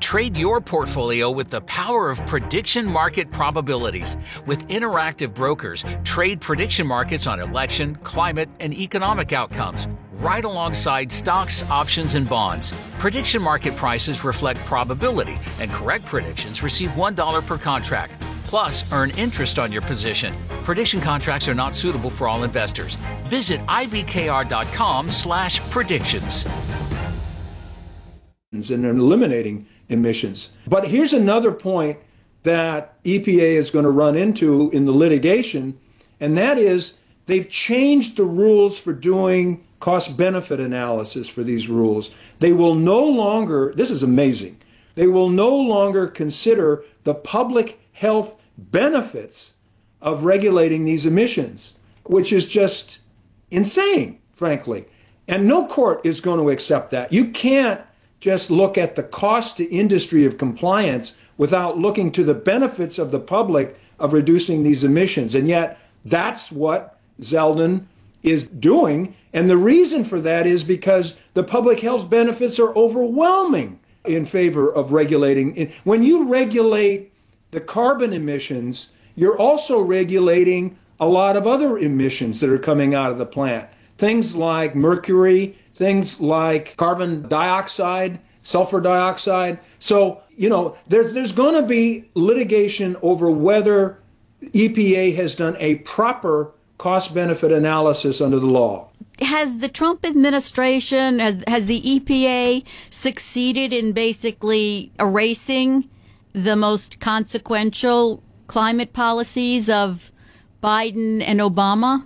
Trade your portfolio with the power of prediction market probabilities. With interactive brokers, trade prediction markets on election, climate, and economic outcomes, right alongside stocks, options, and bonds. Prediction market prices reflect probability, and correct predictions receive $1 per contract. Plus, earn interest on your position. Prediction contracts are not suitable for all investors. Visit ibkr.com/predictions. And eliminating emissions. But here's another point that EPA is going to run into in the litigation, and that is they've changed the rules for doing cost-benefit analysis for these rules. They will no longer, this is amazing, they will no longer consider the public health benefits of regulating these emissions, which is just insane, frankly. And no court is going to accept that. You can't just look at the cost to industry of compliance without looking to the benefits of the public of reducing these emissions. And yet, that's what Zeldin is doing. And the reason for that is because the public health benefits are overwhelming in favor of regulating. When you regulate the carbon emissions, you're also regulating a lot of other emissions that are coming out of the plant. Things like mercury, things like carbon dioxide, sulfur dioxide. So, there's going to be litigation over whether EPA has done a proper cost-benefit analysis under the law. Has the Trump administration, has the EPA succeeded in basically erasing the most consequential climate policies of Biden and Obama?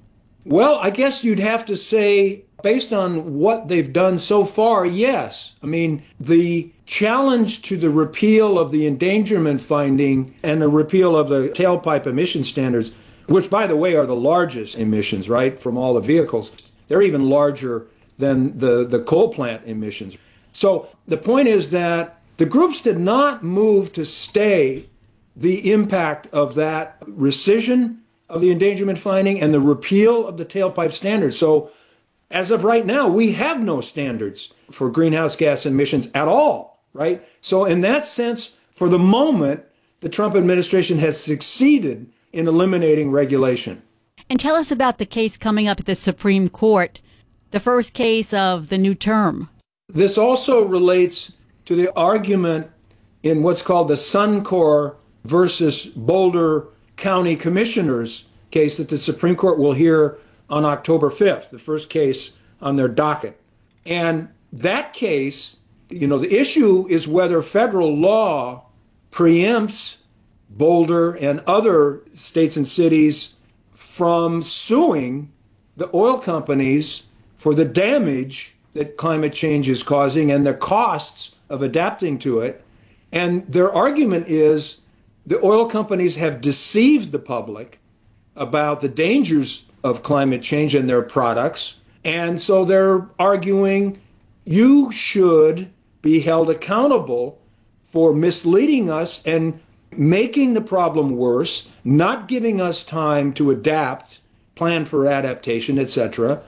Well, I guess you'd have to say, based on what they've done so far, yes. I mean, the challenge to the repeal of the endangerment finding and the repeal of the tailpipe emission standards, which, by the way, are the largest emissions, right, from all the vehicles. They're even larger than the coal plant emissions. So the point is that the groups did not move to stay the impact of that rescission of the endangerment finding and the repeal of the tailpipe standards. So as of right now, we have no standards for greenhouse gas emissions at all, right? So in that sense, for the moment, the Trump administration has succeeded in eliminating regulation. And tell us about the case coming up at the Supreme Court, the first case of the new term. This also relates to the argument in what's called the Suncor versus Boulder County Commissioners case that the Supreme Court will hear on October 5th, the first case on their docket. And that case, the issue is whether federal law preempts Boulder and other states and cities from suing the oil companies for the damage that climate change is causing and the costs of adapting to it. And their argument is the oil companies have deceived the public about the dangers of climate change and their products. And so they're arguing you should be held accountable for misleading us and making the problem worse, not giving us time to adapt, plan for adaptation, etc.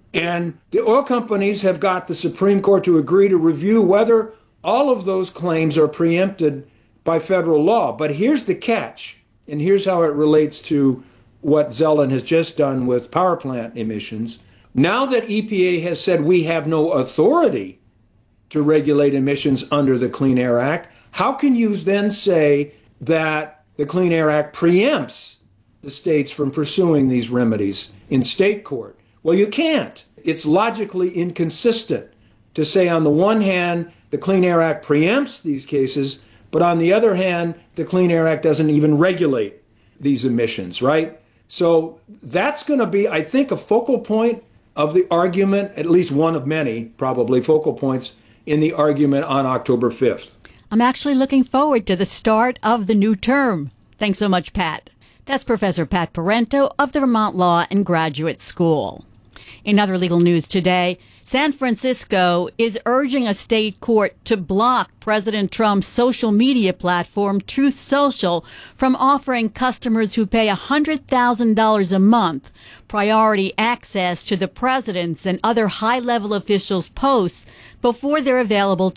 And the oil companies have got the Supreme Court to agree to review whether all of those claims are preempted by federal law. But here's the catch, and here's how it relates to what Zeldin has just done with power plant emissions. Now that EPA has said we have no authority to regulate emissions under the Clean Air Act, how can you then say that the Clean Air Act preempts the states from pursuing these remedies in state court? Well, you can't. It's logically inconsistent to say on the one hand, the Clean Air Act preempts these cases, but on the other hand, the Clean Air Act doesn't even regulate these emissions, right? So that's going to be, I think, a focal point of the argument, at least one of many, probably, focal points in the argument on October 5th. I'm actually looking forward to the start of the new term. Thanks so much, Pat. That's Professor Pat Parento of the Vermont Law and Graduate School. In other legal news today, San Francisco is urging a state court to block President Trump's social media platform, Truth Social, from offering customers who pay $100,000 a month priority access to the president's and other high-level officials' posts before they're available